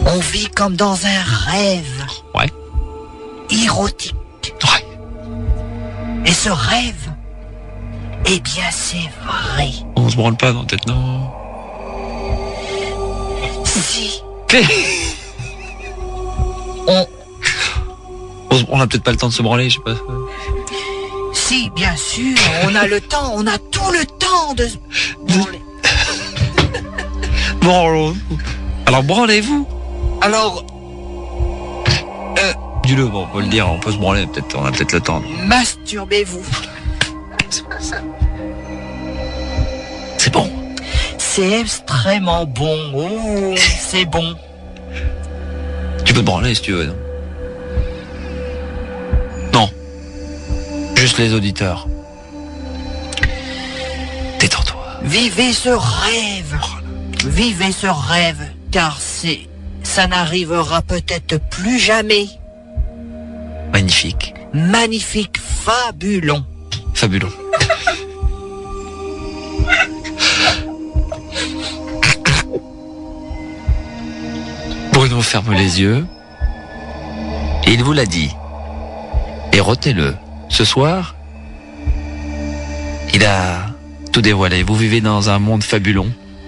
On vit comme dans un rêve. Ouais. Érotique. Ouais. Et ce rêve, eh bien, c'est vrai. On se branle pas dans la tête, non. Si. On a peut-être pas le temps de se branler, je sais pas. Si, bien sûr, on a le temps, on a tout le temps de se branler. Bon, alors branlez-vous. Alors, Dis-le, bon, on peut le dire, on peut se branler, peut-être, on a peut-être le temps. masturbez-vous. C'est bon. C'est extrêmement bon. Oh, c'est bon. Tu peux te branler si tu veux, non? Non. Juste les auditeurs. Détends-toi. Vivez ce rêve. Vivez ce rêve, car ça n'arrivera peut-être plus jamais. Magnifique. Magnifique, fabuleux. Fabuleux. Bruno ferme les yeux. Et il vous l'a dit. Et retenez-le. Ce soir, il a tout dévoilé. Vous vivez dans un monde fabuleux.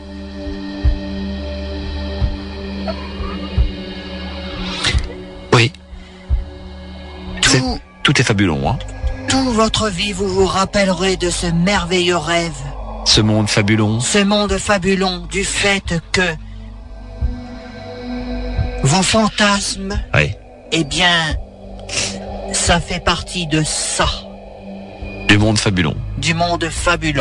Oui. Tout est fabuleux, hein. Toute votre vie, vous vous rappellerez de ce merveilleux rêve. Ce monde fabuleux. Ce monde fabuleux du fait que vos fantasmes, Oui. eh bien, ça fait partie de ça. Du monde fabuleux. Du monde fabuleux.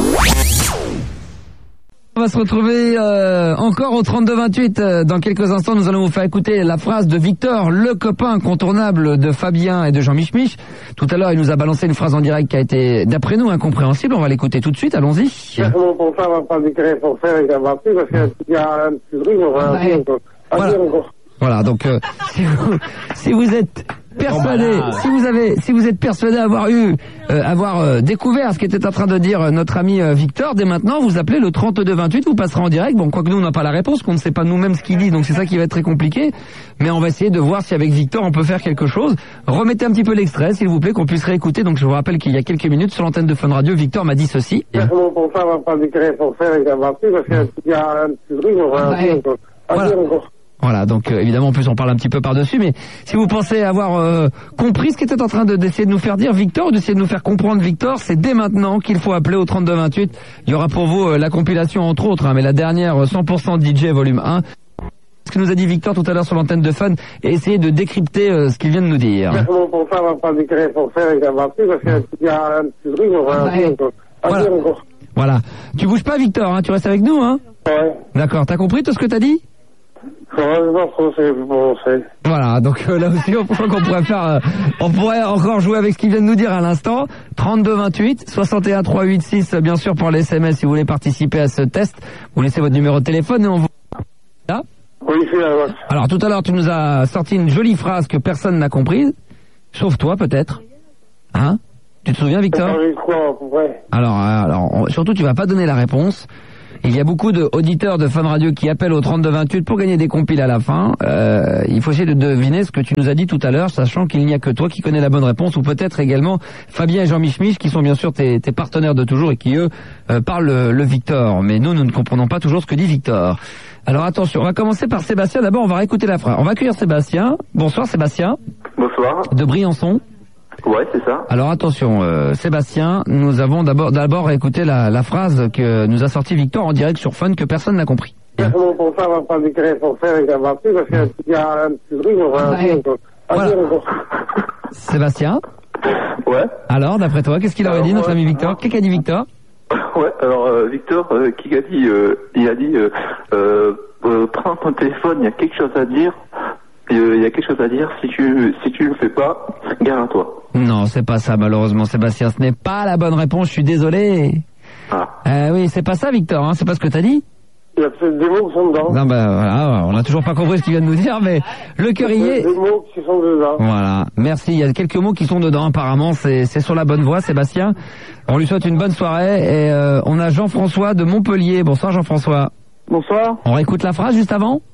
On va se retrouver encore au 32-28. Dans quelques instants, nous allons vous faire écouter la phrase de Victor, le copain incontournable de Fabien et de Jean Mich. Tout à l'heure, il nous a balancé une phrase en direct qui a été, d'après nous, incompréhensible. On va l'écouter tout de suite. Allons-y. Mon confrère va pas déclarer son frère avec la partie parce qu'il y a un petit bruit, on va dire encore. Voilà, donc si vous êtes persuadé, si vous êtes persuadé avoir découvert ce qu'était en train de dire notre ami Victor, dès maintenant vous appelez le 32-28, vous passerez en direct. Bon, quoique nous on n'a pas la réponse, qu'on ne sait pas nous-mêmes ce qu'il dit, donc c'est ça qui va être très compliqué. Mais on va essayer de voir si avec Victor on peut faire quelque chose. Remettez un petit peu l'extrait, s'il vous plaît, qu'on puisse réécouter. Donc je vous rappelle qu'il y a quelques minutes sur l'antenne de Fun Radio, Victor m'a dit ceci. Mon confrère va pas déclarer son frère avec la partie parce qu'il y a un petit bruit, on va dire encore. Voilà, donc évidemment en plus on parle un petit peu par-dessus, mais si vous pensez avoir compris ce qu'était en train d'essayer de nous faire dire Victor, ou d'essayer de nous faire comprendre Victor, c'est dès maintenant qu'il faut appeler au 32-28. Il y aura pour vous la compilation entre autres, mais la dernière 100% DJ volume 1. Ce que nous a dit Victor tout à l'heure sur l'antenne de Fun, et essayer de décrypter ce qu'il vient de nous dire. Mon confrère va pas déclarer son frère avec la partie parce qu'il y a un petit bruit, on va dire encore. Voilà. Tu bouges pas Victor, hein, tu restes avec nous, hein? Ouais. D'accord, t'as compris tout ce que t'as dit? Voilà, donc là aussi on croit qu'on pourrait faire, on pourrait encore jouer avec ce qu'il vient de nous dire à l'instant. 32-28, 61 386 bien sûr pour les SMS si vous voulez participer à ce test. Vous laissez votre numéro de téléphone et on vous... Là. Oui, c'est là. Alors tout à l'heure tu nous as sorti une jolie phrase que personne n'a comprise, sauf toi peut-être. Hein? Tu te souviens Victor? Alors surtout tu vas pas donner la réponse. Il y a beaucoup d'auditeurs de Fun Radio qui appellent au 32-28 pour gagner des compiles à la fin. Il faut essayer de deviner ce que tu nous as dit tout à l'heure, sachant qu'il n'y a que toi qui connais la bonne réponse, ou peut-être également Fabien et Jean Mich, qui sont bien sûr tes partenaires de toujours et qui, eux, parlent le Victor. Mais nous ne comprenons pas toujours ce que dit Victor. Alors attention, on va commencer par Sébastien. D'abord, on va réécouter la phrase. On va accueillir Sébastien. Bonsoir Sébastien. Bonsoir. De Briançon. Ouais, c'est ça. Alors attention, Sébastien, nous avons d'abord écouté la phrase que nous a sorti Victor en direct sur Fun que personne n'a compris. Mon confrère va pas déclarer son frère avec la partie parce qu'il y a un petit bruit, on va dire encore. Sébastien. Ouais. Alors, d'après toi, qu'est-ce qu'il aurait dit notre ami Victor? Qu'est-ce qu'a dit Victor? Ouais, alors Victor, qui a dit, il a dit, prends ton téléphone, il y a quelque chose à dire. Il y a quelque chose à dire, si tu le fais pas, gare à toi. Non, c'est pas ça, malheureusement, Sébastien. Ce n'est pas la bonne réponse, je suis désolé. Oui, c'est pas ça, Victor, hein, c'est pas ce que t'as dit? Il y a peut-être des mots qui sont dedans. Non, voilà, on n'a toujours pas compris ce qu'il vient de nous dire, mais le cœur y est. Il y a des mots qui sont dedans. Voilà, merci, il y a quelques mots qui sont dedans, apparemment, c'est sur la bonne voie, Sébastien. On lui souhaite une bonne soirée, et on a Jean-François de Montpellier. Bonsoir, Jean-François. Bonsoir. On réécoute la phrase juste avant?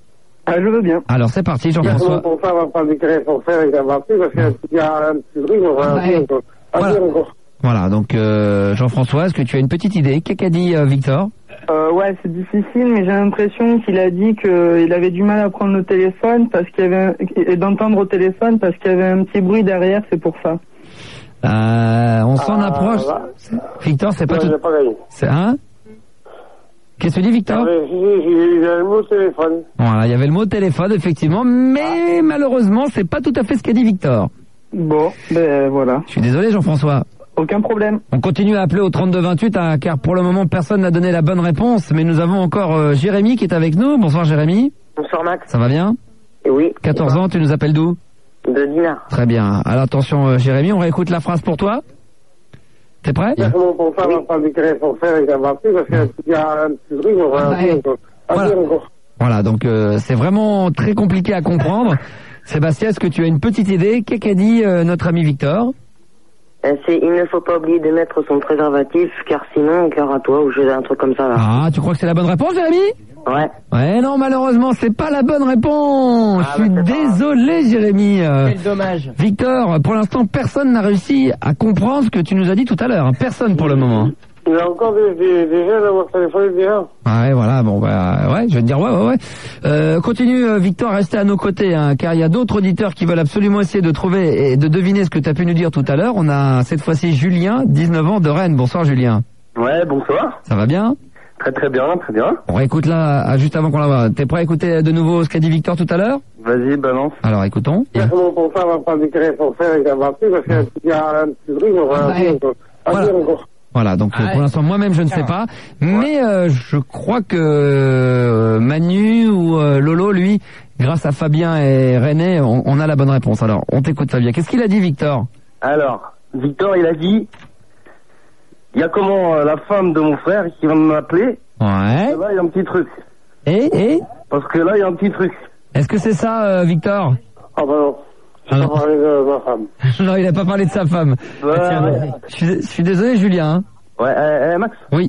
Ah, je veux bien. Alors c'est parti, Jean-François. Mon frère va pas déclarer son frère avec la voiture parce qu'il y a un petit bruit, on va Voilà. Voilà, donc Jean-François, est-ce que tu as une petite idée? Qu'est-ce qu'a dit Victor? Ouais, c'est difficile, mais j'ai l'impression qu'il a dit qu'il avait du mal à prendre le téléphone et d'entendre au téléphone parce qu'il y avait un petit bruit derrière, c'est pour ça. On s'en approche. Victor, c'est pas tout. J'ai pas gagné. C'est hein? Qu'est-ce que tu dis, Victor? J'ai le mot téléphone. Voilà, il y avait le mot téléphone, effectivement, mais malheureusement, c'est pas tout à fait ce qu'a dit Victor. Bon, ben voilà. Je suis désolé, Jean-François. Aucun problème. On continue à appeler au 3228, hein, car pour le moment, personne n'a donné la bonne réponse, mais nous avons encore Jérémy qui est avec nous. Bonsoir, Jérémy. Bonsoir, Max. Ça va bien? Oui. 14 ans, tu nous appelles d'où? De Dinard. Très bien. Alors attention, Jérémy, on réécoute la phrase pour toi. T'es prêt? Mon frère va pas déclarer son frère avec la voiture parce qu'il y a un petit bruit, on va Voilà, donc c'est vraiment très compliqué à comprendre. Sébastien, est-ce que tu as une petite idée? Qu'est-ce qu'a dit notre ami Victor? Il ne faut pas oublier de mettre son préservatif, car sinon, cœur à toi, ou je un truc comme ça, là. Ah, tu crois que c'est la bonne réponse, Jérémy? Ouais. Ouais, non, malheureusement, c'est pas la bonne réponse. Je suis désolé, Jérémy. Quel dommage. Victor, pour l'instant, personne n'a réussi à comprendre ce que tu nous as dit tout à l'heure. Hein. Personne pour le moment. Il y a encore des jeunes à mon téléphone déjà. Ouais, voilà, bon, bah, ouais, je vais te dire, ouais. Continue, Victor, à rester à nos côtés, hein, car il y a d'autres auditeurs qui veulent absolument essayer de trouver et de deviner ce que tu as pu nous dire tout à l'heure. On a cette fois-ci Julien, 19 ans, de Rennes. Bonsoir, Julien. Ouais, bonsoir. Ça va bien? Très bien. On réécoute là, juste avant qu'on la voit. T'es prêt à écouter de nouveau ce qu'a dit Victor tout à l'heure? Vas-y, balance. Alors, écoutons. Mon frère va pas déclarer son frère avec la voiture parce qu'il y a un petit bruit, on va Voilà, donc pour l'instant, moi-même, je ne sais pas. Mais je crois que Manu ou Lolo, lui, grâce à Fabien et René, on a la bonne réponse. Alors, on t'écoute, Fabien. Qu'est-ce qu'il a dit, Victor? Alors, Victor, il a dit... Il y a la femme de mon frère qui va m'appeler. Ouais. Et là, il y a un petit truc. Et Parce que là, il y a un petit truc. Est-ce que c'est ça, Victor? Ah bah non. Je vais parler de ma femme. Non, il n'a pas parlé de sa femme. Ouais. Je suis désolé, Julien. Ouais, Max. Oui.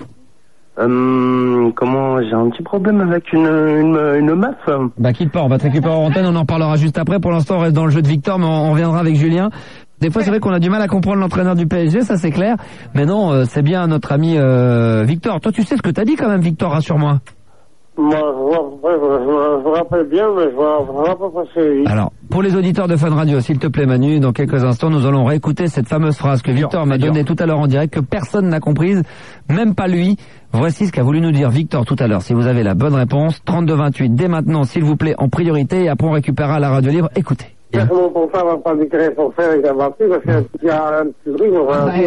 Comment j'ai un petit problème avec une meuf. Bah quitte pas, on va te récupérer en antenne, on en parlera juste après. Pour l'instant, on reste dans le jeu de Victor, mais on reviendra avec Julien. Des fois, c'est vrai qu'on a du mal à comprendre l'entraîneur du PSG, ça c'est clair. Mais non, c'est bien notre ami Victor. Toi, tu sais ce que t'as dit quand même, Victor, rassure-moi. Moi, je me rappelle bien, mais je ne vois pas passer. Alors, pour les auditeurs de Fun Radio, s'il te plaît, Manu, dans quelques instants, nous allons réécouter cette fameuse phrase que Victor m'a donnée tout à l'heure en direct, que personne n'a comprise, même pas lui. Voici ce qu'a voulu nous dire Victor tout à l'heure. Si vous avez la bonne réponse, 3228, dès maintenant, s'il vous plaît, en priorité, et après on récupérera la radio libre. Écoutez. Mon frère va pas déclarer son frère avec la voiture parce qu'il y a un petit bruit, on va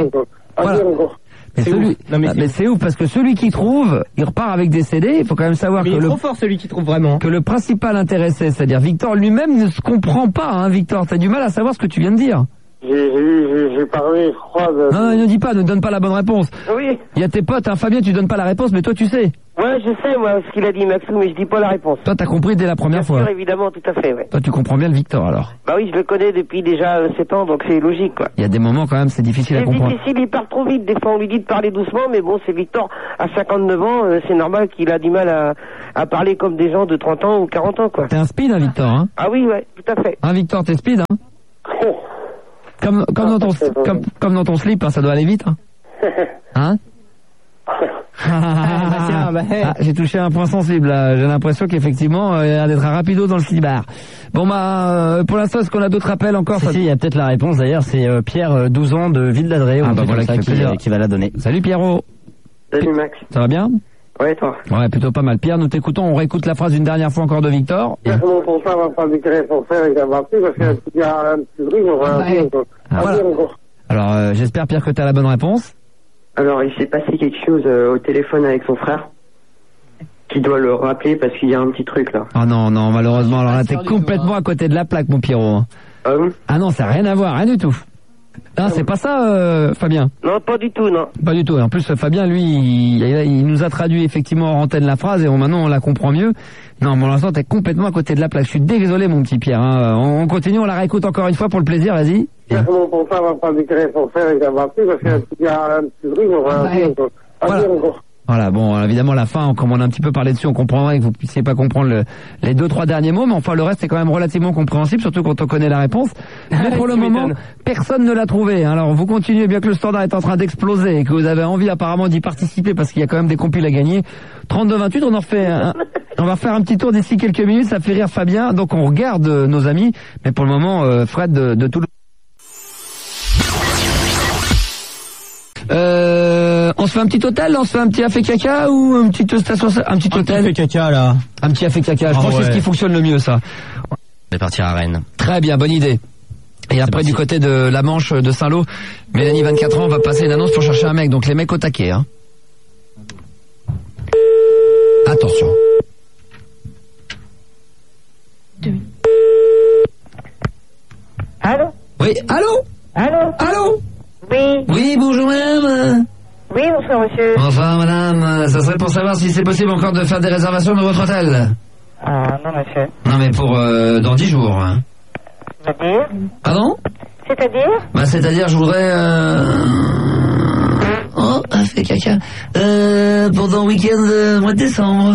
Mais c'est ouf parce que celui qui trouve, il repart avec des CD. Il faut quand même savoir que il est trop fort celui qui trouve vraiment. Que le principal intéressé, c'est-à-dire Victor lui-même, ne se comprend pas. Hein, Victor, t'as du mal à savoir ce que tu viens de dire. J'ai parlé, je crois. Non, ne dis pas, ne donne pas la bonne réponse. Oui. Il y a tes potes, hein, Fabien, tu donnes pas la réponse, mais toi tu sais. Ouais, je sais, moi, ce qu'il a dit, Maxou, mais je dis pas la réponse. Toi, t'as compris dès la première fois. Bien sûr, évidemment, tout à fait, ouais. Toi, tu comprends bien le Victor, alors. Bah oui, je le connais depuis déjà 7 ans, donc c'est logique, quoi. Il y a des moments, quand même, c'est difficile à comprendre. C'est difficile, il parle trop vite. Des fois, on lui dit de parler doucement, mais bon, c'est Victor, à 59 ans, c'est normal qu'il a du mal à parler comme des gens de 30 ans ou 40 ans, quoi. T'es un speed, hein, Victor, hein? Ah oui, ouais, tout à fait. Hein, Victor, t'es speed, hein? Comme dans ton slip, hein, ça doit aller vite, hein? Hein? J'ai touché un point sensible là. J'ai l'impression qu'effectivement il y a d'être un rapido dans le slibard. Bon pour l'instant, est-ce qu'on a d'autres appels encore? Si, il y a peut-être la réponse d'ailleurs. C'est Pierre, 12 ans de Ville d'Adré. Voilà, qui va la donner. Salut Pierrot. Salut Max. Ça va bien? Ouais, toi. Ouais, plutôt pas mal. Pierre, nous t'écoutons. On réécoute la phrase une dernière fois encore de Victor. Mon frère va pas déclarer son frère avec la voiture parce qu'il y a un petit bruit, on va Alors j'espère Pierre que t'as la bonne réponse. Alors, il s'est passé quelque chose au téléphone avec son frère, qui doit le rappeler parce qu'il y a un petit truc là. Ah non, malheureusement, alors là, t'es complètement à côté de la plaque, mon Pierrot. Ah oui? Ah non, ça n'a rien à voir, rien du tout. Ah, c'est pas ça, Fabien? Non, pas du tout, non. Pas du tout. En plus, Fabien, lui, il nous a traduit effectivement en antenne la phrase et maintenant on la comprend mieux. Non, pour l'instant, t'es complètement à côté de la plaque. Je suis désolé, mon petit Pierre. Hein. On continue, on la réécoute encore une fois pour le plaisir, vas-y. Mon frère va pas déclarer son frère avec la voiture parce qu'il y a un petit bruit, on va Voilà, bon, évidemment, la fin, comme on a un petit peu parlé dessus, on comprendrait que vous puissiez pas comprendre les 2-3 derniers mots, mais enfin, le reste est quand même relativement compréhensible, surtout quand on connaît la réponse. Mais pour le moment, personne ne l'a trouvé. Alors, vous continuez, bien que le standard est en train d'exploser et que vous avez envie apparemment d'y participer parce qu'il y a quand même des compiles à gagner. 32-28, on en refait on va faire un petit tour d'ici quelques minutes, ça fait rire Fabien, donc on regarde nos amis, mais pour le moment, Fred de Toulouse. On se fait un petit hôtel, on se fait un petit affaire caca ou une petite station, un petit hôtel. Un petit caca là. Un petit affaire caca. Je pense que c'est ce qui fonctionne le mieux, ça. On va partir à Rennes. Très bien, bonne idée. Et après, du côté de la Manche, de Saint-Lô, Mélanie, 24 ans, va passer une annonce pour chercher un mec. Donc les mecs au taquet, hein. Attention. Allô? Oui, allô? Allô? Allô? Oui. Oui, bonjour madame. Oui, bonsoir monsieur. Enfin madame, ça serait pour savoir si c'est possible encore de faire des réservations dans votre hôtel. Ah, non monsieur. Non mais pour dans 10 jours. Hein. C'est-à-dire? Pardon? C'est-à-dire? Bah c'est-à-dire je voudrais oh, fait caca. Pendant le week-end mois de décembre.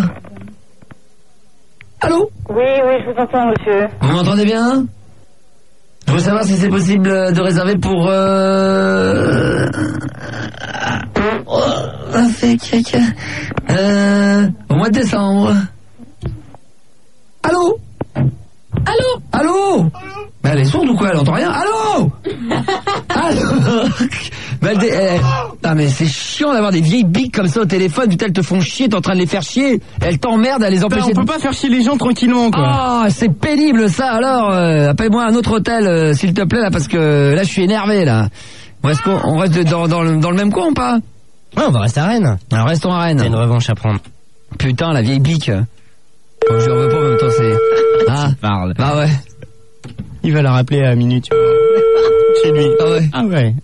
Allô? Oui, je vous entends monsieur. Vous m'entendez bien? Je veux savoir si c'est possible de réserver pour fait caca. Au mois de décembre. Allô? Allô? Allô? Mais elle est sourde ou quoi? Elle entend rien? Allô? Allô? Ah mais c'est chiant d'avoir des vieilles biques comme ça au téléphone, putain elles te font chier, t'es en train de les faire chier, elles t'emmerdent à les empêcher. On peut pas faire chier les gens tranquillement quoi. Ah c'est pénible ça, alors appelle-moi un autre hôtel s'il te plaît là, parce que là je suis énervé là. On reste dans le même coin ou pas? Ouais, on va rester à Rennes. Alors restons à Rennes. Il y a une revanche à prendre. Putain la vieille bique. Comme je lui en veux pas en même temps c'est... Ah, parle. Ah ouais. Il va la rappeler à minuit, tu vois. Chez lui. Ah ouais. Ah ouais.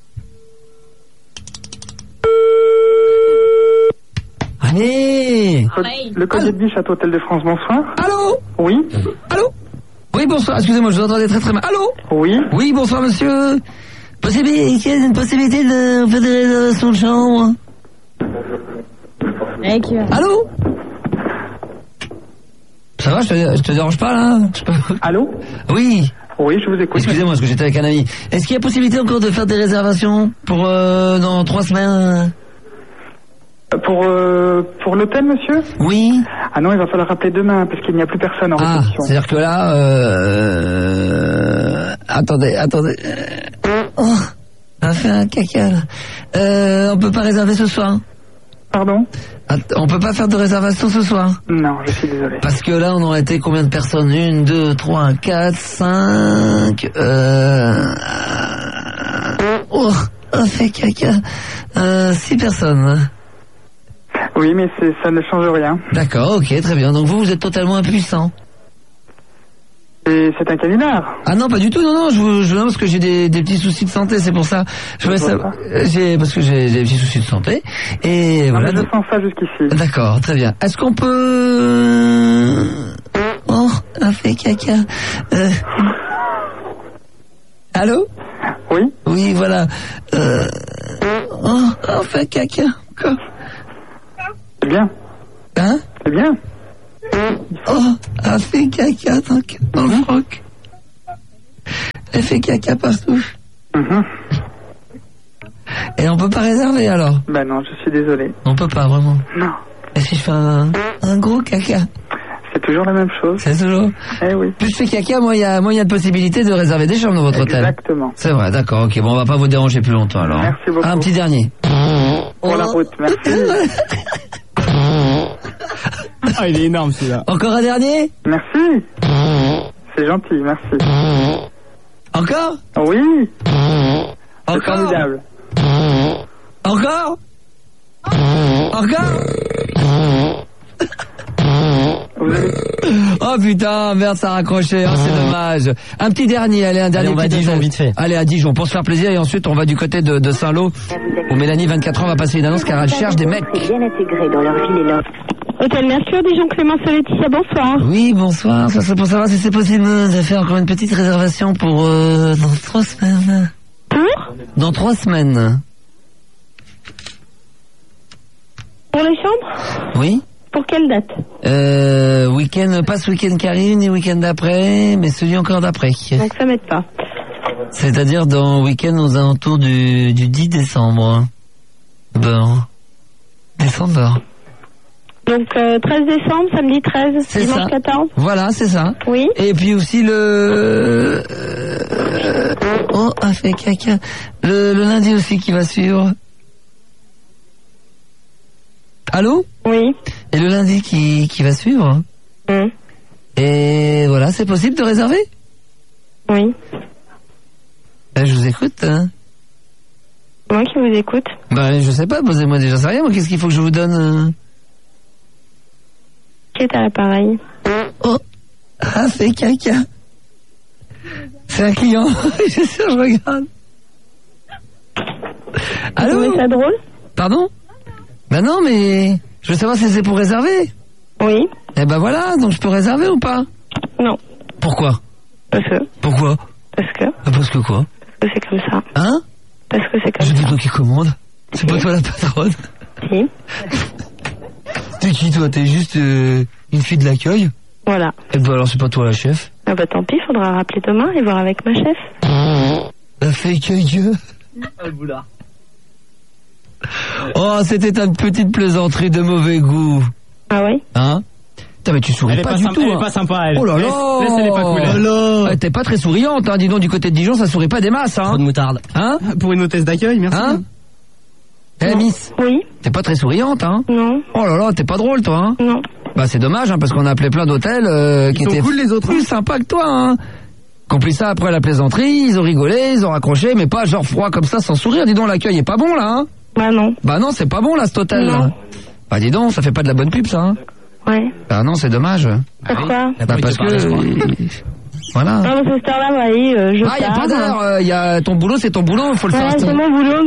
Allez. Le code de Château Hôtel de France, bonsoir. Allô? Oui. Allô? Oui, bonsoir, excusez-moi, je vous entendais très très mal. Allô? Oui. Oui, bonsoir monsieur. Une possibilité de faire des réservations de chambre? Allô? Ça va, je te dérange pas là? Allô? Oui. Oui, je vous écoute. Excusez-moi, parce que j'étais avec un ami. Est-ce qu'il y a possibilité encore de faire des réservations pour dans 3 semaines? Pour l'hôtel, monsieur? Oui. Ah non, il va falloir rappeler demain, parce qu'il n'y a plus personne en réception. C'est-à-dire que là, attendez. Oh, on a fait un caca, là. On peut pas réserver ce soir? Pardon? On peut pas faire de réservation ce soir? Non, je suis désolé. Parce que là, on aurait été combien de personnes? 1, 2, 3, 4, 5... Oh, on fait caca. 6 personnes. Oui, mais ça ne change rien. D'accord, ok, très bien. Donc vous êtes totalement impuissant. Et c'est un canular. Ah non, pas du tout, non, je parce que j'ai des petits soucis de santé, c'est pour ça. Parce que j'ai des petits soucis de santé. Et voilà. Je sens ça jusqu'ici. D'accord, très bien. Est-ce qu'on peut... Oh, on fait caca. Allô? Oui? Oui, voilà. Oh, on fait caca. Quoi? C'est bien. Hein? C'est bien. Oh, elle fait caca dans le froc. Elle fait caca partout. Et on peut pas réserver alors? Ben non, je suis désolé. On peut pas vraiment? Non. Et si je fais un gros caca? C'est toujours la même chose. C'est toujours? Eh oui. Plus je fais caca, moins il y a de possibilités de réserver des chambres dans votre hôtel. Exactement. C'est vrai, d'accord, ok. Bon, on va pas vous déranger plus longtemps alors. Merci beaucoup. Un petit dernier. Pour la route, merci. Ah, il est énorme celui-là. Encore un dernier? Merci. C'est gentil, merci. Encore? Oui. C'est Encore? formidable. Encore? Encore? Oh putain, merde, ça a raccroché, oh, c'est dommage. Un petit dernier, allez, un dernier. Allez, on va à Dijon, vite fait. Allez, à Dijon, pour se faire plaisir, et ensuite on va du côté de Saint-Lô, où Mélanie, 24 ans, va passer une annonce car elle cherche des mecs. Bien intégrés dans leur ville et leur... Hôtel Mercure, Dijon, Clémence Laetitia, bonsoir. Oui, bonsoir, ça serait pour savoir si c'est possible de faire encore une petite réservation pour dans 3 semaines. Pour? Dans 3 semaines. Pour les chambres? Oui. Pour quelle date? Week-end, pas ce week-end qui arrive, ni week-end d'après, mais celui encore d'après. Donc ça m'aide pas. C'est-à-dire dans le week-end aux alentours du 10 décembre. Bon. Décembre. Donc 13 décembre, samedi 13, C'est dimanche ça. 14. Voilà, c'est ça. Oui. Et puis aussi le... Oh, a fait caca. Le lundi aussi qui va suivre. Allô? Oui. Et le lundi qui va suivre. Et voilà, c'est possible de réserver? Oui. Je vous écoute. Hein. Moi qui vous écoute. Ben, je sais pas, posez-moi déjà ça rien. Moi, qu'est-ce qu'il faut que je vous donne? Qui est à l'appareil? Oh, ah, c'est caca. C'est un client. Je suis sûr, je regarde. Allô? Vous trouvez ça drôle? Pardon? Ben non, mais je veux savoir si c'est pour réserver. Oui. Eh ben voilà, donc je peux réserver ou pas? Non. Pourquoi? Parce que. Pourquoi? Parce que. Parce que quoi? Parce que c'est comme ça. Hein? Parce que c'est comme ça. ça. C'est toi qui commande. C'est pas toi la patronne. Si. T'es qui toi? T'es juste une fille de l'accueil? Voilà. Eh ben alors c'est pas toi la chef. Ah bah tant pis, faudra rappeler demain et voir avec ma chef. La fake gueule. Oh le boulard. Oh, c'était une petite plaisanterie de mauvais goût. Ah oui? Hein? Putain, mais tu souris pas du tout. Elle est hein. pas sympa, elle. Oh là là. Laisse-les pas couler. Oh là. Ouais, t'es pas très souriante, hein. Dis donc, du côté de Dijon, ça sourit pas des masses, hein. Trop de moutarde. Hein? Pour une hôtesse d'accueil, merci. Hein? Eh, Miss. Oui. T'es pas très souriante, hein? Non. Oh là là, t'es pas drôle, toi, hein? Non. Bah, c'est dommage, hein, parce qu'on a appelé plein d'hôtels, qui étaient cool, les autres, plus sympas que toi, hein. Qu'on pris ça après la plaisanterie, ils ont rigolé, ils ont raccroché, mais pas genre froid comme ça, sans sourire. Dis donc, l'accueil est pas bon, là, hein? Bah non. Bah non, c'est pas bon, là, cet hôtel, Non. là. Bah dis donc, ça fait pas de la bonne pub, ça, hein? Ouais. Bah non, c'est dommage. Pourquoi? Bah parce que... Voilà. Non, mais cette heure-là, je Ah, y a pars. pas d'heure, y a ton boulot, c'est ton boulot, faut le Voilà, faire. c'est mon boulot,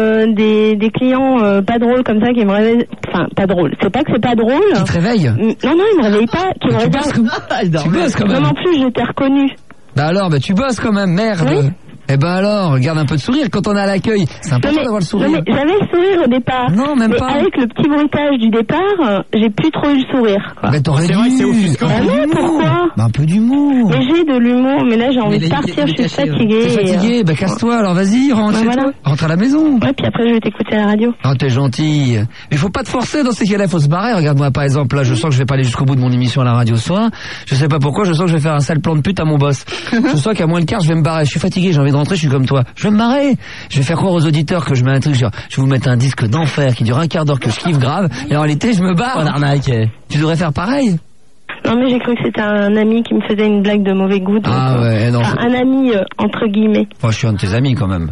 mais des clients pas drôles comme ça qui me réveillent. Enfin, pas drôles. C'est pas que c'est pas drôle. Qui te réveille? Non, non, ils me réveillent pas. Qui me réveillent. Tu bosses quand même. Non, en plus, je t'ai reconnu. Bah alors, bah tu bosses quand même, merde. Oui. Eh ben alors, garde un peu de sourire quand on est à l'accueil. C'est important d'avoir le sourire. Non, mais j'avais le sourire au départ. Non, même mais pas. Avec le petit bruitage du départ, j'ai plus trop eu le sourire. Quoi. Mais t'aurais dû. C'est offusquant. Bah non, pourquoi? Bah un peu d'humour. Mais j'ai de l'humour, mais là j'ai envie de partir, je suis fatiguée. T'es fatigué, bah casse-toi, alors vas-y, rentre Bah chez voilà. toi. Rentre à la maison. Ouais, puis après je vais t'écouter à la radio. Ah, t'es gentil. Mais faut pas te forcer dans ces cas-là, faut se barrer. Regarde-moi par exemple, là, je sens que je vais pas aller jusqu'au bout de mon émission à la radio ce soir. Je sais pas pourquoi, je sens que je vais faire un sale plan de pute à mon boss. Je sens qu'à moins le quart, je vais me barrer. Je suis fatigué, j'ai envie de rentrer, je suis comme toi. Je vais me barrer. Je vais faire croire aux auditeurs que je mets un truc, genre, je vais vous mettre un disque d'enfer qui dure un quart d'heure que je kiffe grave. Et en réalité, je me barre. Oh, l'arnaque. Tu devrais faire pareil. Non, mais j'ai cru que c'était un ami qui me faisait une blague de mauvais goût. Donc, Ah ouais, non. un ami, entre guillemets. Moi, je suis un de tes amis quand même.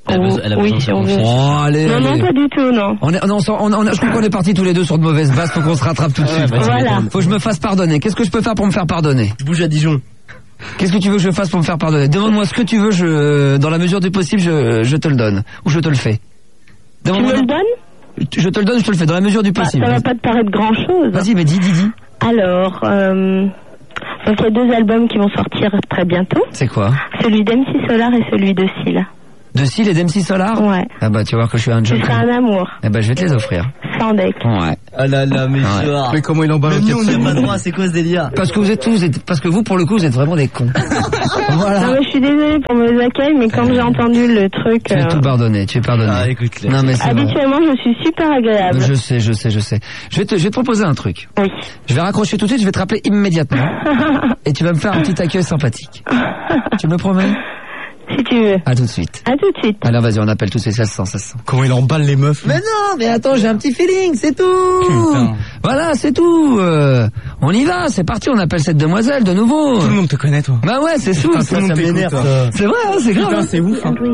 Oui, si on veut. Oh, allez, Non, non, allez. pas du tout, non. Je crois qu'on est partis tous les deux sur de mauvaises bases, faut qu'on se rattrape tout de suite. Voilà. Faut que je me fasse pardonner. Qu'est-ce que je peux faire pour me faire pardonner? Je bouge à Dijon. Qu'est-ce que tu veux que je fasse pour me faire pardonner? Demande-moi ce que tu veux, dans la mesure du possible, je te le donne. Ou je te le fais. Tu me le donnes? Je te le donne, je te le fais, dans la mesure du Bah, possible. ça va pas te paraître grand-chose. Vas-y, mais dis. Alors, donc il y a 2 albums qui vont sortir très bientôt. C'est quoi? Celui d'MC Solar et celui de Seal. De Seal et d'MC Solar? Ouais. Ah bah, tu vas voir que je suis un Tu junkie. seras un amour. Eh bah, je vais te les offrir. Sans deck. Ouais. Ah là là, mais Ouais. genre. Mais comment il emballe Même au nous, on n'y a capsule pas droit, c'est quoi ce délire? Parce que vous, pour le coup, vous êtes vraiment des cons. Voilà. Non, mais je suis désolée pour mes accueils, mais quand j'ai entendu le truc... Tu es tout pardonné, tu es pardonné. Ah, écoute-les. Non, mais c'est vrai. Habituellement, je suis super agréable. Je sais. Je vais te proposer un truc. Oui. Je vais raccrocher tout de suite, je vais te rappeler immédiatement. Et tu vas me faire un petit accueil sympathique. Tu me le promets? Si tu veux. À tout de suite. À tout de suite. Alors vas-y, on appelle tous ces 1600. Comment il emballe les meufs? Mais non, mais attends, j'ai un petit feeling, c'est tout. Putain. Voilà, c'est tout. On y va, c'est parti, on appelle cette demoiselle de nouveau. Tout le monde te connaît, toi. Bah ouais, c'est fou. Putain, tout le monde t'écoute, toi. C'est vrai, hein, c'est grave. Putain, c'est ouf. Hein.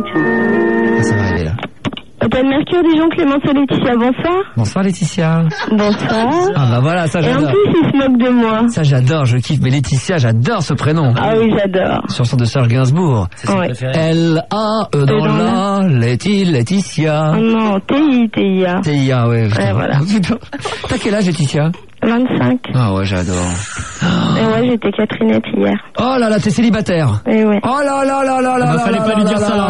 Ah, ça va arriver là. Hôtel Mercure, Dijon, Clémence et Laetitia, bonsoir. Bonsoir Laetitia. Bonsoir. Ah bah voilà, ça Et en j'adore. plus, il se moque de moi. Ça j'adore, je kiffe. Mais Laetitia, j'adore ce prénom. Ah oui, j'adore. Chanson de Serge Gainsbourg. C'est son Ouais. préféré. L-A-E dans la, Laetitia. Oh non, TIA. T-I-A, ouais. Ouais, voilà. T'as quel âge Laetitia? 25. Ah ouais, j'adore. Et ouais, Ouais, j'étais Catherinette hier. Oh là là, t'es célibataire. Eh ouais. Oh là là là là là là. Fallait pas lui dire ça.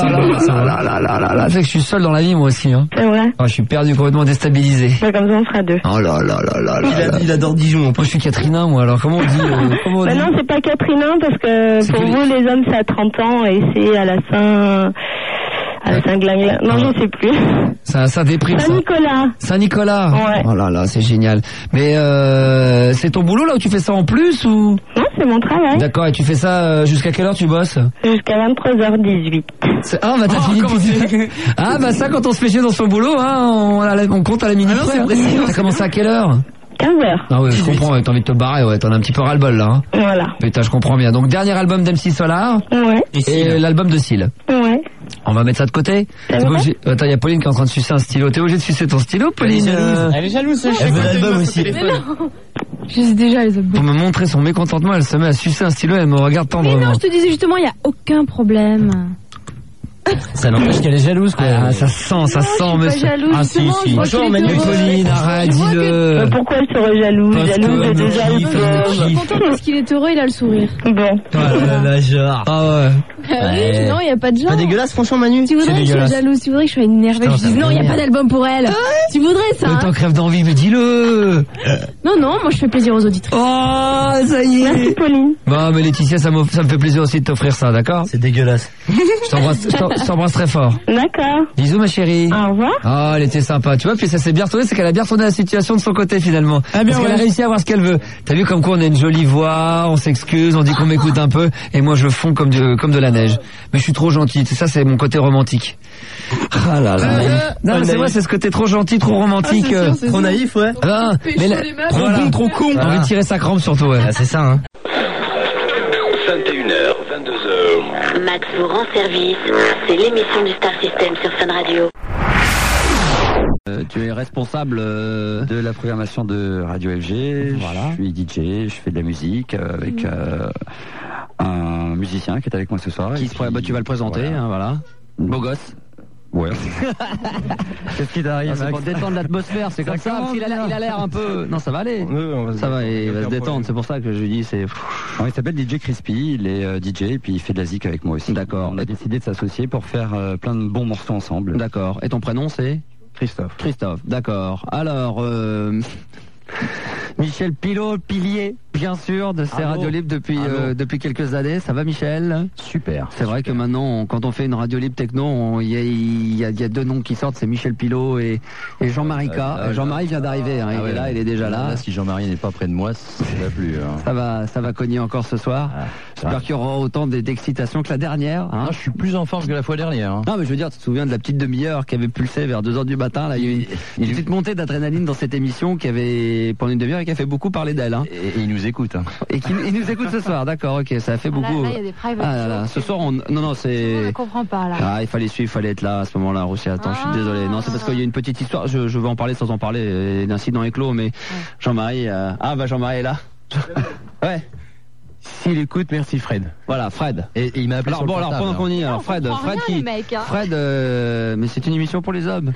Là, c'est que je suis seul dans la vie moi aussi. Hein. C'est vrai. Oh, je suis perdu, complètement déstabilisé. Bah, comme ça, on sera deux. Oh là là là là là. Il adore Dijon. Moi, je suis Catherine, moi. Alors, comment on dit Bah non, c'est pas Catherinein parce que pour vous, les hommes, c'est à 30 ans et c'est à la Saint-Glingling. Non, je sais plus. Ça déprime. Saint-Nicolas. Saint-Nicolas. Ouais. Oh là là, c'est génial. Mais c'est ton boulot là où tu fais ça en plus ou? Non, c'est mon travail. D'accord. Et tu fais ça jusqu'à quelle heure tu bosses? Jusqu'à 23h18. Ah bah t'as fini. Ah bah ça, quand on se fait chier dans son boulot, hein, on compte à la minute près. T'as commencé à quelle heure? 15h. Ah ouais, je comprends, t'as envie de te barrer, ouais, t'en as un petit peu ras-le-bol là. Hein. Voilà. Putain, je comprends bien. Donc dernier album d'MC Solar. Ouais. Et l'album de Seal. Ouais. On va mettre ça de côté. Attends, il y a Pauline qui est en train de sucer un stylo. T'es obligé de sucer ton stylo, Pauline? Elle est jalouse, Elle veut l'album aussi. Je sais déjà les albums. Pour me montrer son mécontentement, elle se met à sucer un stylo et elle me regarde Mais tendrement. non, je te disais justement, il n'y a aucun problème. Ça n'empêche qu'elle est jalouse, quoi. Ah, ça sent, monsieur. Ah, si. Bonjour, Pauline, arrête, dis-le. Pourquoi elle serait jalouse? Jalouse de deux albums. Je suis contente parce qu'il est heureux, il a le sourire. Bon. La genre. Ah ouais. Oui, non, il n'y a pas de genre. Pas dégueulasse, franchement, Manu. Tu voudrais que je sois jalouse, tu voudrais que je sois énervée, que je dise non, il n'y a pas d'album pour elle. Tu voudrais ça? T'en crèves d'envie, mais dis-le. Non, moi je fais plaisir aux auditrices. Oh, ça y est. Merci, Pauline. Bon, mais Laetitia, ça me fait plaisir aussi de t'offrir ça, d'accord? C'est dégueulasse. Je t'embrasse très fort. D'accord. Bisous, ma chérie. Au revoir. Oh, elle était sympa, tu vois, puis ça s'est bien retourné, c'est qu'elle a bien retourné la situation de son côté, finalement. Ah, bien, parce qu'elle a réussi à avoir ce qu'elle veut. T'as vu comme quoi on a une jolie voix, on s'excuse, on dit qu'on m'écoute un peu, et moi je fonds comme de la neige. Mais je suis trop gentille, ça c'est mon côté romantique. Ah là là. Non, mais c'est vrai, c'est ce côté trop gentil, trop romantique. Trop naïf, ouais. Ah, mais trop bon, trop con. On envie de tirer sa crampe surtout, ouais. C'est ça, hein. 21h, 22h. Max vous rend service. C'est l'émission du Star System sur Fun Radio. Tu es responsable de la programmation de Radio FG. Voilà. Je suis DJ, je fais de la musique avec un musicien qui est avec moi ce soir. Tu vas le présenter, voilà. Beau gosse. Ouais. Qu'est-ce qui t'arrive, Max? C'est pour détendre l'atmosphère, c'est comme ça. Il a l'air un peu. Non, ça va aller. Ça va, il va se détendre. C'est pour ça que je dis c'est. Il s'appelle DJ Crispy, il est DJ et puis il fait de la zik avec moi aussi. D'accord. On a décidé de s'associer pour faire plein de bons morceaux ensemble. D'accord. Et ton prénom c'est? Christophe. Christophe, d'accord. Alors, Michel Pilier, bien sûr, de ces radios libres depuis quelques années. Ça va, Michel? Super. C'est vrai que maintenant, quand on fait une radio libre techno, il y a deux noms qui sortent, c'est Michel Pilot et Jean-Marie K. Jean-Marie vient d'arriver, hein, il est là, il est déjà là. Si Jean-Marie n'est pas près de moi, ça va plus. Hein. Ça va cogner encore ce soir. J'espère qu'il y aura autant d'excitation que la dernière. Hein. Je suis plus en forme que la fois dernière. Hein. Non, mais je veux dire, tu te souviens de la petite demi-heure qui avait pulsé vers 2h du matin, là, il y a eu une petite montée d'adrénaline dans cette émission qui avait, pendant une demi-heure, et qui a fait beaucoup parler d'elle. Hein. Et il nous écoute. Hein. Et il nous écoute ce soir, d'accord, ok, ça a fait beaucoup. Là, il y a des private ce soir, non, c'est. Je ne comprends pas, là. Ah, il fallait suivre, il fallait être là à ce moment-là, Roussi. Attends, je suis désolé. Non, c'est parce qu'il y a une petite histoire, je vais en parler sans en parler, d'incident éclos, mais Jean-Marie, Jean-Marie est là. Ouais. S'il écoute, merci Fred. Voilà, Fred. Et il m'a appelé sur le portable. Alors pendant qu'on y est, Fred qui... Fred, mais c'est une émission pour les hommes.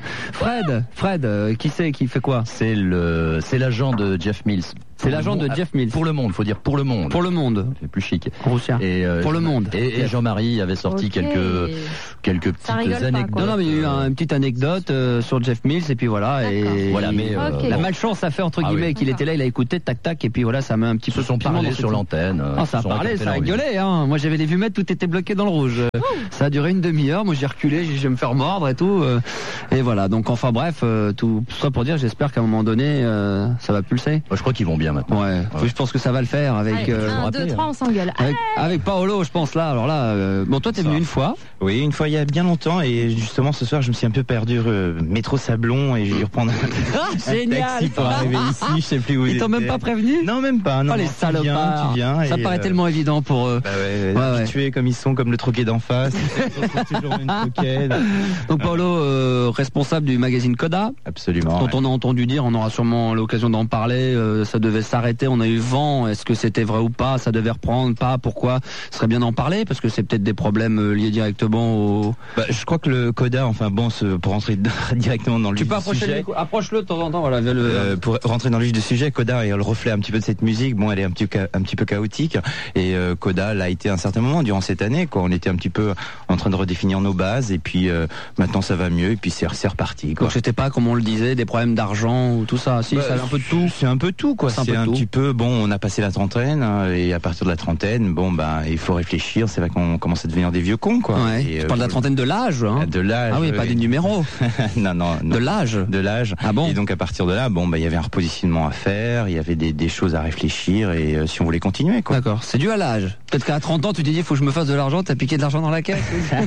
Fred, qui c'est qui fait quoi? C'est l'agent de Jeff Mills. C'est l'agent de Jeff Mills. Pour le monde, faut dire pour le monde. Pour le monde. C'est plus chic. Et pour le monde. Et Jean-Marie avait sorti quelques petites anecdotes. Non, mais il y a eu une petite anecdote sur Jeff Mills et puis voilà. Et voilà, mais la malchance a fait entre guillemets qu'il était là, il a écouté, tac, et puis voilà, ça met un petit peu. Ils se sont parlé sur l'antenne. Ça a parlé, ça a gueulé. Hein. Moi, j'avais les vues mettre, tout était bloqué dans le rouge. Ça a duré une demi-heure. Moi, j'ai reculé, je vais me faire mordre et tout. Et voilà. Donc, enfin bref, tout ça pour dire, j'espère qu'à un moment donné, ça va pulser. Je crois qu'ils vont bien maintenant. Ouais. Je pense que ça va le faire avec. 1, 2, 3, on s'engueule. Avec Paolo, je pense là. Alors là, bon, toi, t'es venu une fois. Oui, une fois il y a bien longtemps, et justement ce soir, je me suis un peu perdu métro Sablon et j'ai dû reprendre un taxi pour arriver ici. Je sais plus où. Ils t'ont même pas prévenu? Non, même pas. Non, les salopards. Tu viens. Ça paraît tellement évident pour eux. Habitués comme ils sont, comme le troquet d'en face. Toujours une troquette. Donc Paolo, responsable du magazine Coda. Absolument. Dont on a entendu dire, on aura sûrement l'occasion d'en parler. Ça devait devait s'arrêter, on a eu vent, est-ce que c'était vrai ou pas, ça devait reprendre, pas, pourquoi? Ce serait bien d'en parler, parce que c'est peut-être des problèmes liés directement au... je crois que le Coda, pour rentrer directement dans le vif du sujet... Approche-le de temps en temps, voilà. Pour rentrer dans le vif du sujet, Coda est le reflet un petit peu de cette musique, bon, elle est un petit peu chaotique, et Coda l'a été à un certain moment durant cette année, quoi. On était un petit peu en train de redéfinir nos bases, et puis maintenant ça va mieux, et puis c'est reparti, quoi. Donc c'était pas, comme on le disait, des problèmes d'argent ou tout ça, si, c'est un peu de tout. C'est un peu tout, quoi. C'est un petit peu, bon, on a passé la trentaine, et à partir de la trentaine, bon, il faut réfléchir, c'est vrai qu'on commence à devenir des vieux cons, quoi. Ouais. Tu parles de la trentaine de l'âge, hein. De l'âge. Ah oui, pas des numéros. non. De l'âge. De l'âge. Ah bon? Et donc à partir de là, il y avait un repositionnement à faire, il y avait des choses à réfléchir, et si on voulait continuer, quoi. D'accord. C'est dû à l'âge. Peut-être qu'à 30 ans, tu t'es dit, faut que je me fasse de l'argent, t'as piqué de l'argent dans la caisse.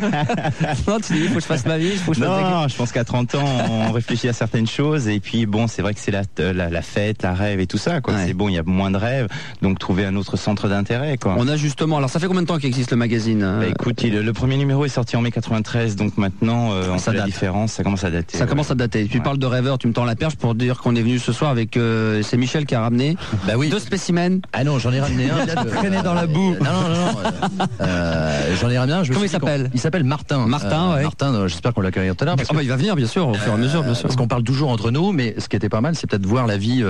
Non, tu t'es dit, faut que je fasse ma vie, faut que je fasse... Non, je pense qu'à 30 ans, on réfléchit à certaines choses, et puis bon, c'est vrai que c'est la fête, la rêve et tout ça, quoi. Ouais. C'est bon, il y a moins de rêves, donc trouver un autre centre d'intérêt, quoi. On a justement, alors ça fait combien de temps qu'existe le magazine? Écoute, le premier numéro est sorti en mai 93, donc maintenant, entre la différence, ça commence à dater. Ça commence à dater. Tu parles de rêveur, tu me tends la perche pour dire qu'on est venu ce soir avec, c'est Michel qui a ramené 2 spécimens. Ah non, j'en ai ramené un. Traîné dans la boue. Non. J'en ai ramené un. Comment il s'appelle? Il s'appelle Martin. Ouais. Martin, j'espère qu'on l'accueillera tout à l'heure. Il va venir, bien sûr, au fur et à mesure, bien sûr. Parce qu'on parle toujours entre nous, mais ce qui était pas mal, c'est peut-être voir la vie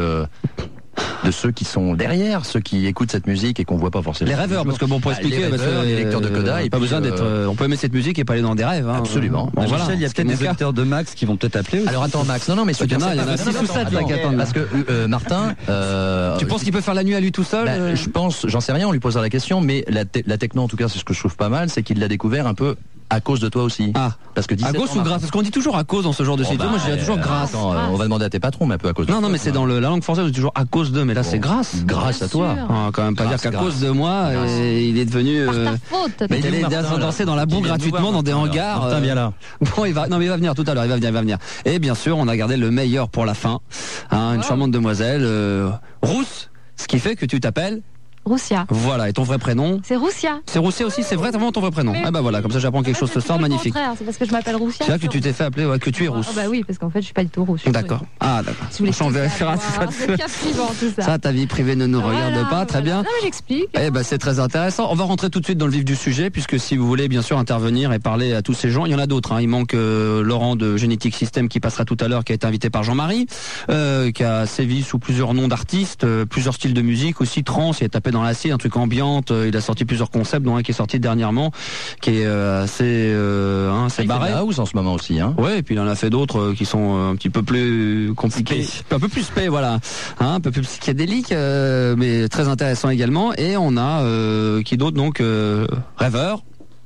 de ceux qui sont derrière, ceux qui écoutent cette musique et qu'on voit pas forcément. Les rêveurs, parce que bon, pour expliquer, les lecteurs de Coda, pas besoin d'être. On peut aimer cette musique et pas aller dans des rêves. Hein. Absolument. Bon, Michel, il y a peut-être des auditeurs de Max qui vont peut-être appeler aussi. Alors attends, Max. Non, mais il y en a 6 ou 7 là qui attendent. Parce que Martin. Tu penses qu'il peut faire la nuit à lui tout seul? Je pense, j'en sais rien, on lui posera la question, mais la techno, en tout cas, c'est ce que je trouve pas mal, c'est qu'il l'a découvert un peu à cause de toi aussi. Ah. Parce que à cause ou grâce? Parce qu'on dit toujours à cause dans ce genre de situation. Moi, je dirais toujours grâce. On va demander à tes patrons, mais un peu à cause de toi. Non, mais c'est dans la langue française, on dit toujours à cause de, mais là, c'est grâce. Grâce à toi. Quand même pas dire qu'à cause de moi, il est devenu. Mais il est danser dans la boue gratuitement dans des hangars. Martin, viens là. Bon, il va venir tout à l'heure, il va venir. Et bien sûr, on a gardé le meilleur pour la fin. Une charmante demoiselle, Rousse, ce qui fait que tu t'appelles Roussia. Voilà, et ton vrai prénom? C'est Roussia. C'est Roussia aussi, c'est vraiment ton vrai prénom. Ah bah voilà, comme ça j'apprends quelque chose ce soir, magnifique. C'est parce que je m'appelle Roussia. C'est là que tu t'es fait appeler, que tu es rousse. Bah oui, parce qu'en fait je suis pas du tout rousse. D'accord. Ah d'accord. On vérifiera ça. Ta vie privée ne nous regarde pas, très bien. Non mais j'explique. Eh ben c'est très intéressant. On va rentrer tout de suite dans le vif du sujet, puisque si vous voulez bien sûr intervenir et parler à tous ces gens, il y en a d'autres. Il manque Laurent de Genetic System qui passera tout à l'heure, qui a été invité par Jean-Marie, qui a sévi sous plusieurs noms d'artistes, plusieurs styles de musique aussi, trance, il a tapé dans l'acier, un truc ambiant. Il a sorti plusieurs concepts, dont un qui est sorti dernièrement, qui est assez barré. Il fait house en ce moment aussi, hein. Ouais, et puis il en a fait d'autres qui sont un petit peu plus compliqués, un peu plus spé, voilà, un peu plus psychédélique, mais très intéressant également. Et on a qui d'autre donc Rêveur.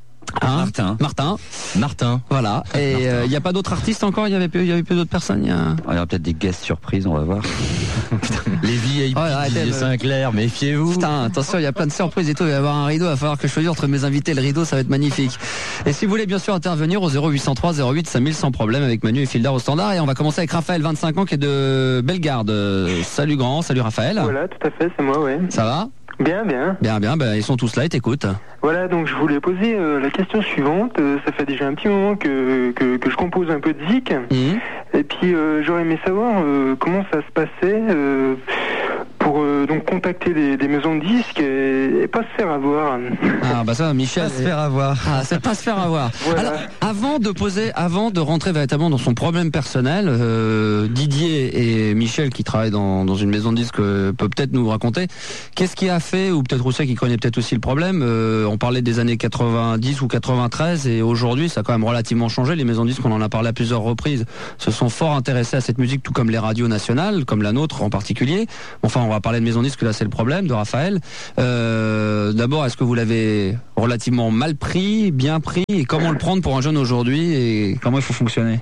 Martin. Voilà. Et il n'y a pas d'autres artistes encore? Il y avait plus d'autres personnes. Il y aura peut-être des guests surprises, on va voir. Les VIP, Sinclair, méfiez-vous. Putain, attention, il y a plein de surprises et tout. Il va y avoir un rideau. Il va falloir que je choisisse entre mes invités. Le rideau, ça va être magnifique. Et si vous voulez bien sûr intervenir au 0803 08 5000 sans problème avec Manu et Fildar au standard. Et on va commencer avec Raphaël, 25 ans, qui est de Bellegarde. Salut grand, salut Raphaël. Voilà, tout à fait, c'est moi, ouais. Ça va? Bien. Ils sont tous là et t'écoutent. Voilà, donc je voulais poser la question suivante. Ça fait déjà un petit moment que je compose un peu de zik. Et puis j'aurais aimé savoir comment ça se passait pour donc contacter des maisons de disques et pas se faire avoir. Ah bah ça, Michel. Pas se faire avoir. Ah, c'est pas se faire avoir. Voilà. Alors, avant de rentrer véritablement dans son problème personnel, Didier et Michel qui travaillent dans une maison de disques peut peut-être nous raconter qu'est-ce qui a fait, ou peut-être Rousset qui connaît peut-être aussi le problème. On parlait des années 90 ou 93 et aujourd'hui ça a quand même relativement changé. Les maisons de disques, on en a parlé à plusieurs reprises, se sont fort intéressés à cette musique, tout comme les radios nationales, comme la nôtre en particulier. Enfin, on va parler de maison de disques, là c'est le problème de Raphaël. D'abord, est-ce que vous l'avez relativement mal pris, bien pris, et comment le prendre pour un jeune aujourd'hui et comment il faut fonctionner?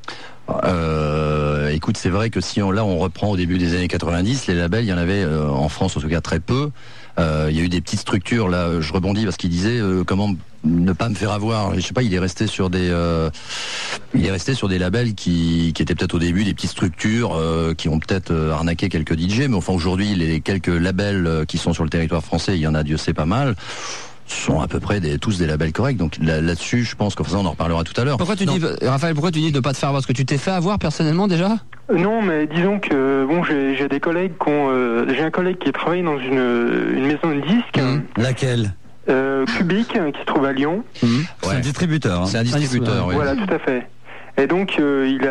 Écoute, c'est vrai que si on reprend au début des années 90, les labels, il y en avait en France en tout cas très peu. Il y a eu des petites structures, là je rebondis parce qu'il disait comment ne pas me faire avoir. Je sais pas, il est resté sur des labels qui étaient peut-être au début des petites structures qui ont peut-être arnaqué quelques DJ, mais enfin aujourd'hui les quelques labels qui sont sur le territoire français, il y en a, Dieu sait, pas mal. sont à peu près tous des labels corrects. Donc là-dessus, je pense on en reparlera tout à l'heure. Raphaël, pourquoi tu dis de pas te faire avoir? Parce que tu t'es fait avoir personnellement déjà? Non, mais disons que j'ai des collègues j'ai un collègue qui travaille dans une maison de disques. Laquelle? Cubic, qui se trouve à Lyon. C'est un distributeur. Hein. C'est un distributeur, oui. Voilà, tout à fait. Et donc il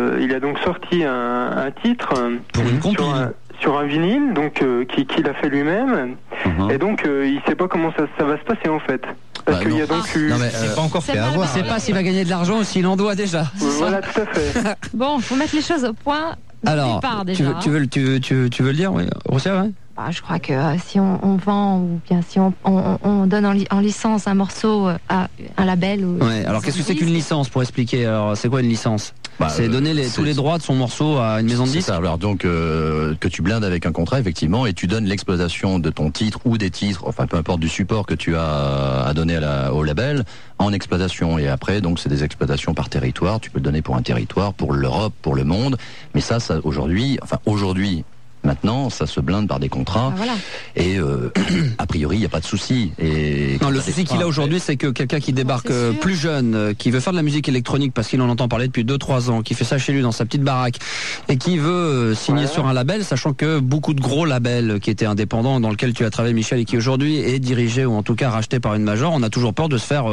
a donc sorti un titre pour une compile sur un vinyle, donc qu'il a fait lui-même. Et donc il sait pas comment ça va se passer en fait. Parce qu'il y a donc non mais c'est pas encore fait avoir. Il sait pas s'il va gagner de l'argent ou s'il en doit déjà. Voilà, tout à fait. Bon, faut mettre les choses au point. Alors, départ, déjà, tu veux le dire, oui, Rosia, ouais. Je crois que si on vend ou bien si on donne en licence un morceau à un label. Ouais. Alors qu'est-ce que c'est qu'une licence pour expliquer? Alors c'est quoi une licence? C'est donner tous les droits de son morceau à une maison de disques. C'est ça. Alors donc que tu blindes avec un contrat effectivement et tu donnes l'exploitation de ton titre ou des titres, enfin peu importe du support que tu as à donner au label en exploitation. Et après donc c'est des exploitations par territoire. Tu peux le donner pour un territoire, pour l'Europe, pour le monde. Mais ça aujourd'hui. Maintenant, ça se blinde par des contrats et a priori, il n'y a pas de souci. Non, le souci qu'il a aujourd'hui, c'est que quelqu'un qui débarque plus jeune, qui veut faire de la musique électronique parce qu'il en entend parler depuis 2-3 ans, qui fait ça chez lui dans sa petite baraque et qui veut signer sur un label, sachant que beaucoup de gros labels qui étaient indépendants, dans lequel tu as travaillé, Michel, et qui aujourd'hui est dirigé ou en tout cas racheté par une major, on a toujours peur de se faire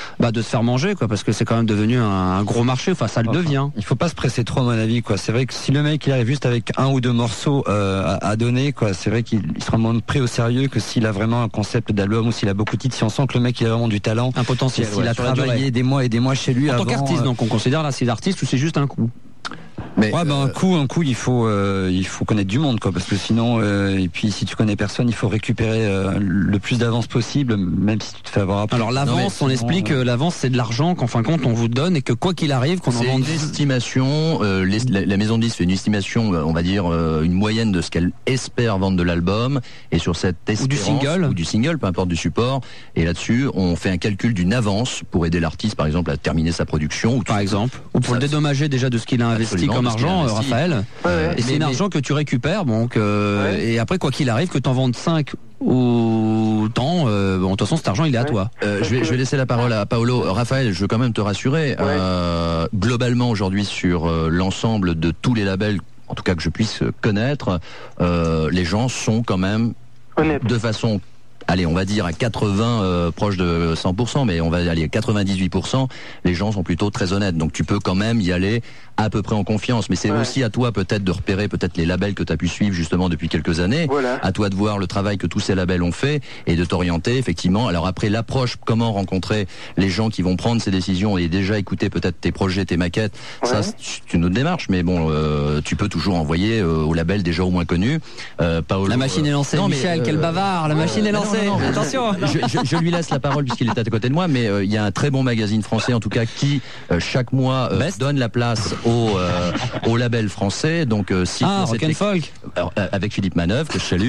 manger, quoi, parce que c'est quand même devenu un gros marché. Enfin, ça le devient. Il faut pas se presser trop, à mon avis, quoi. C'est vrai que si le mec il arrive juste avec un ou deux morceaux à donner, quoi. C'est vrai qu'il sera moins pris au sérieux que s'il a vraiment un concept d'album ou s'il a beaucoup de titres. Si on sent que le mec il a vraiment du talent, un potentiel, s'il a travaillé des mois et des mois chez lui en avant, tant qu'artiste, donc on considère là c'est l'artiste ou c'est juste un coup? Mais un coup, il faut connaître du monde, quoi, parce que sinon, et puis si tu connais personne, il faut récupérer le plus d'avance possible, même si tu te fais avoir après. Alors l'avance, on explique que l'avance c'est de l'argent qu'en fin de compte on vous donne et que quoi qu'il arrive, qu'on en vende. C'est une estimation. La maison de disques fait une estimation, on va dire une moyenne de ce qu'elle espère vendre de l'album, et sur cette espérance ou du single, peu importe du support. Et là-dessus, on fait un calcul d'une avance pour aider l'artiste, par exemple, à terminer sa production, ou pour le dédommager déjà de ce qu'il a investi comme argent, Raphaël. Et c'est un argent que tu récupères, donc et après quoi qu'il arrive, que t'en vendes 5 ou tant, de toute façon cet argent il est à toi. Je vais laisser la parole à Paolo. Raphaël, je veux quand même te rassurer. Globalement aujourd'hui sur l'ensemble de tous les labels, en tout cas que je puisse connaître, les gens sont quand même de façon, allez, on va dire à 80, proche de 100%, mais on va aller à 98%, les gens sont plutôt très honnêtes. Donc tu peux quand même y aller à peu près en confiance. Mais c'est aussi à toi peut-être de repérer peut-être les labels que tu as pu suivre justement depuis quelques années. À toi de voir le travail que tous ces labels ont fait et de t'orienter effectivement. Alors après l'approche, comment rencontrer les gens qui vont prendre ces décisions et déjà écouter peut-être tes projets, tes maquettes, ça c'est une autre démarche. Mais bon, tu peux toujours envoyer au label déjà au moins connu. Paolo, la machine est lancée. Non, Michel, quel bavard. La machine est lancée. Non, attention. Je lui laisse la parole puisqu'il est à côté de moi, mais il y a un très bon magazine français en tout cas qui chaque mois donne la place au label français. Donc Rock and Folk avec Philippe Manœuvre que je salue.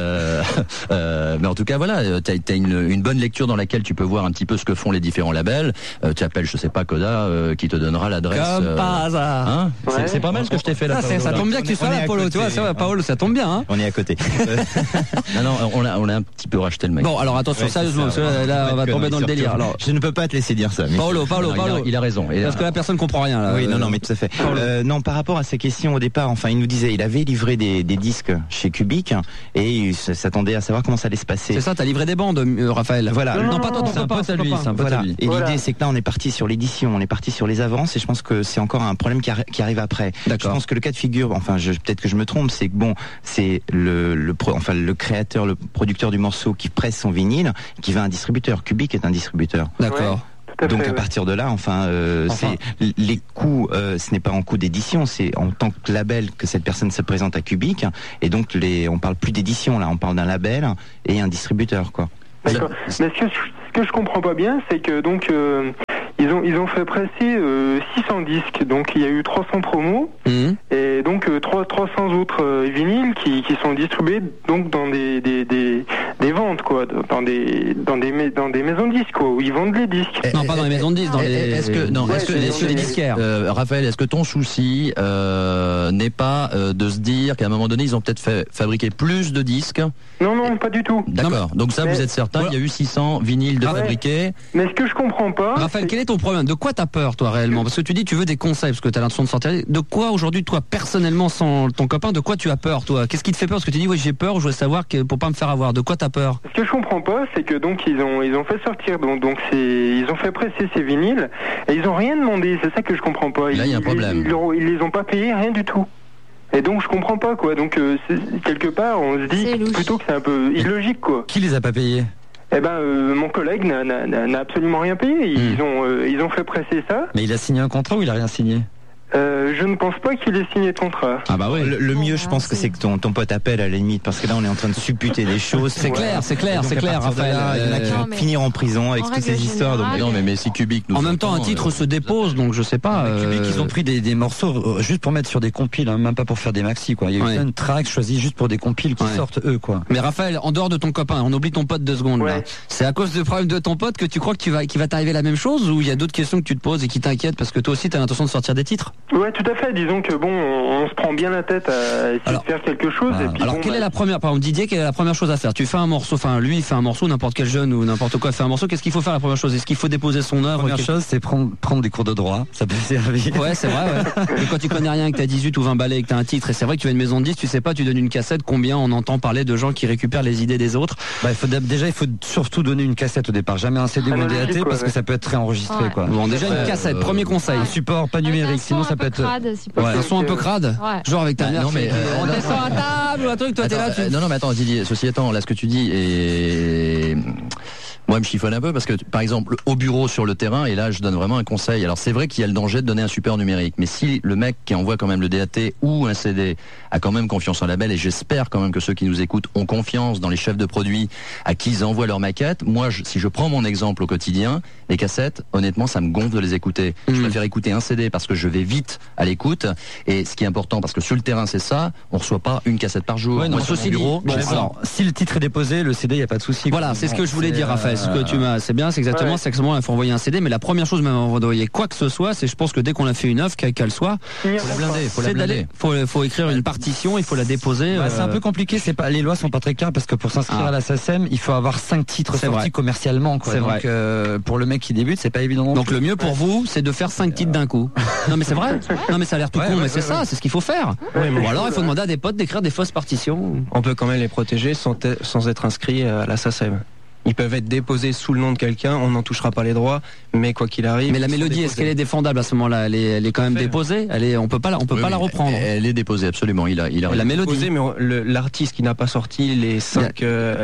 Mais en tout cas voilà, t'as une bonne lecture dans laquelle tu peux voir un petit peu ce que font les différents labels. Tu appelles je sais pas Coda qui te donnera l'adresse. Comme par hasard. Hein c'est pas mal ce que je t'ai fait là. Ça tombe bien que tu sois là, Paolo. Tu vois, ça va, Paolo, ça tombe bien. Hein on est à côté. Non, on a un petit peu racheté le magazine. Bon, alors attention, sérieusement, parce que là, on va tomber dans le délire. Alors, je ne peux pas te laisser dire ça. Paolo, il a raison. Parce que la personne comprend rien là. Oui, non, mais tout à fait. Non, par rapport à sa question au départ, enfin, il nous disait, il avait livré des disques chez Cubic et il s'attendait à savoir comment ça allait se passer. C'est ça, t'as livré des bandes, Raphaël. Voilà. Non, pas toi, c'est un pote à lui. Et l'idée, c'est que là, on est parti sur l'édition, on est parti sur les avances, et je pense que c'est encore un problème qui arrive après. Je pense que le cas de figure, enfin, peut-être que je me trompe, c'est que bon, c'est le créateur, le producteur du morceau qui presse son vinyle, qui va à un distributeur. Cubic est un distributeur. D'accord. Donc à partir de là, c'est les coûts, ce n'est pas en coût d'édition, c'est en tant que label que cette personne se présente à Cubic, et donc on parle plus d'édition là, on parle d'un label et un distributeur, quoi. D'accord. Mais ce que je comprends pas bien, c'est que donc ils ont fait presser 600 disques, donc il y a eu 300 promos et donc 300 autres vinyles qui sont distribués donc dans des des ventes, quoi, dans des maisons de disques, quoi, où ils vendent les disques. Non, pas dans les maisons de disques, dans les... Est-ce que les disquaires Raphaël, est-ce que ton souci n'est pas de se dire qu'à un moment donné, ils ont peut-être fabriqué plus de disques? Non, pas du tout. D'accord. Donc ça, vous êtes certain, il y a eu 600 vinyles de fabriqués. Mais ce que je comprends pas... Raphaël, quel est ton problème? De quoi t'as peur, toi, réellement? Parce que tu dis tu veux des conseils, parce que t'as l'intention de sortir. De quoi, aujourd'hui, toi, personnellement, sans ton copain, de quoi tu as peur, toi? Qu'est-ce qui te fait peur? Parce que tu dis, oui, j'ai peur, je voudrais savoir pour pas me faire avoir. De quoi t'as peur? Ce que je comprends pas, c'est que donc ils ont fait sortir, ils ont fait presser ces vinyles, et ils ont rien demandé. C'est ça que je comprends pas. Là, il y a un problème. Ils les ont pas payés, rien du tout. Et donc je comprends pas, quoi. Donc quelque part, on se dit plutôt que c'est un peu illogique, quoi. Qui les a pas payés? Eh ben, mon collègue n'a absolument rien payé. Ils ont fait presser ça. Mais il a signé un contrat ou il a rien signé? Je ne pense pas qu'il ait signé de contrat. Ah bah oui. Le mieux, je pense que c'est que ton pote appelle à la limite, parce que là, on est en train de supputer des choses. C'est clair, Raphaël. Il y en a qui vont finir en prison avec toutes ces histoires. Donc, non, mais si Cubic nous. En même temps, un titre se dépose, donc je sais pas. Cubic, ils ont pris des morceaux juste pour mettre sur des compiles, hein, même pas pour faire des maxi, quoi. Il y a eu une track choisie juste pour des compiles qui sortent eux, quoi. Mais Raphaël, en dehors de ton copain, on oublie ton pote 2 secondes. Là. C'est à cause du problème de ton pote que tu crois que qu'il va t'arriver la même chose, ou il y a d'autres questions que tu te poses et qui t'inquiètent parce que toi aussi t'as l'intention de sortir des titres? Ouais, tout à fait. Disons que bon, on se prend bien la tête à essayer de faire quelque chose. Et puis alors, quelle est la première, par exemple, Didier, quelle est la première chose à faire? Tu fais un morceau, enfin, lui, il fait un morceau, n'importe quel jeune ou n'importe quoi fait un morceau. Qu'est-ce qu'il faut faire la première chose? Est-ce qu'il faut déposer son œuvre? La première chose, c'est prendre des cours de droit. Ça peut servir. Ouais, c'est vrai, ouais. Et quand tu connais rien, que t'as 18 ou 20 balais et que t'as un titre, et c'est vrai que tu as une maison de 10, tu sais pas, tu donnes une cassette, combien on entend parler de gens qui récupèrent les idées des autres? Bah, il faut surtout donner une cassette au départ. Jamais un CD ou un DAT, parce que ça peut être réenregistré, quoi. Bon, déjà, une cassette, premier conseil. Un support, pas numérique, sinon ça peut être. Un son un peu crade. Genre avec ta mère. Non, mais on descend à table ou un truc, toi t'es là. Non, mais attends, Didier, ceci étant, là ce que tu dis est. Moi, je me chiffonne un peu parce que, par exemple, au bureau, sur le terrain, et là, je donne vraiment un conseil. Alors, c'est vrai qu'il y a le danger de donner un support numérique, mais si le mec qui envoie quand même le DAT ou un CD a quand même confiance en label, et j'espère quand même que ceux qui nous écoutent ont confiance dans les chefs de produits à qui ils envoient leur maquette. Moi, si je prends mon exemple au quotidien, les cassettes, honnêtement, ça me gonfle de les écouter. Je préfère écouter un CD parce que je vais vite à l'écoute, et ce qui est important, parce que sur le terrain, c'est ça, on reçoit pas une cassette par jour. Ouais, non, moi, sur mon bureau, alors, si le titre est déposé, le CD, il n'y a pas de souci. Voilà, c'est ce que je voulais dire, Raphaël. Ce que tu m'as, c'est bien, c'est exactement, c'est que il faut envoyer un CD, mais la première chose, même avant d'envoyer quoi que ce soit, c'est, je pense que dès qu'on a fait une œuvre, quelle qu'elle soit, faut la blinder. Faut écrire une partition, il faut la déposer. C'est un peu compliqué, les lois sont pas très claires parce que pour s'inscrire à la SACEM, il faut avoir 5 titres sortis commercialement, quoi. Donc, pour le mec qui débute, c'est pas évident. Donc le mieux pour vous, c'est de faire 5 titres d'un coup. Non mais c'est vrai. Non mais ça a l'air tout con, mais c'est ça, c'est ce qu'il faut faire. Ou alors il faut demander à des potes d'écrire des fausses partitions. On peut quand même les protéger sans être inscrit à la SACEM. Ils peuvent être déposés sous le nom de quelqu'un, on n'en touchera pas les droits, mais quoi qu'il arrive. Mais la mélodie, est-ce qu'elle est défendable à ce moment-là? Elle est quand même déposée. On peut pas la reprendre. Elle est déposée, absolument. Il a la mélodie. Déposée, mais l'artiste qui n'a pas sorti les 5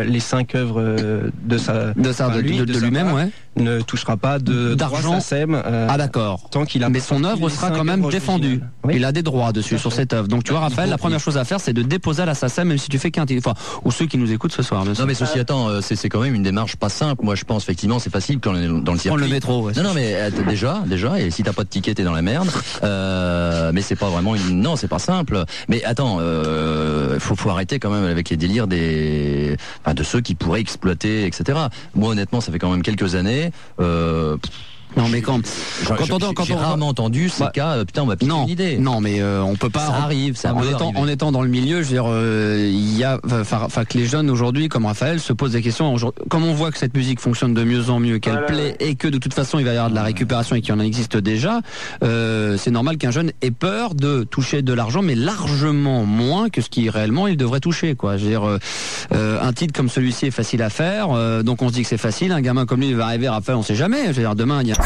œuvres de lui-même, ouais, ne touchera pas d'argent SACEM. Ah d'accord. Tant qu'il a. Mais son œuvre sera quand même défendue. Oui. Il a des droits dessus sur cette œuvre. Donc tu vois, Raphaël, la première chose à faire, c'est de déposer à la SACEM, même si tu fais qu'un titre. Enfin, ou ceux qui nous écoutent ce soir. Non mais ceci étant, c'est quand même une démarche pas simple. Moi je pense effectivement c'est facile quand on est dans le circuit. Prendre le métro. Ouais, non mais déjà et si t'as pas de ticket t'es dans la merde. Mais c'est pas vraiment non c'est pas simple. Mais attends, faut arrêter quand même avec les délires de ceux qui pourraient exploiter etc. Moi honnêtement ça fait quand même quelques années. Non mais j'ai rarement entendu ces cas. Putain, on va piquer une idée. Non mais on peut pas. Ça arrive. En étant dans le milieu, je veux dire, il y a, enfin que les jeunes aujourd'hui, comme Raphaël, se posent des questions. Comme on voit que cette musique fonctionne de mieux en mieux, qu'elle plaît et que de toute façon il va y avoir de la récupération et qu'il y en existe déjà, c'est normal qu'un jeune ait peur de toucher de l'argent, mais largement moins que ce qui réellement il devrait toucher. Quoi. Je veux dire, un titre comme celui-ci est facile à faire, donc on se dit que c'est facile. Un gamin comme lui va arriver, Raphaël, on sait jamais. Je veux dire, demain il y a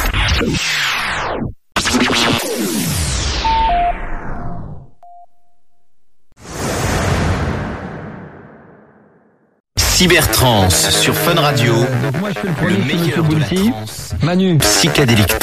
Cybertrance sur Fun Radio, donc moi je fais le meilleur de la trance, Manu psychédélique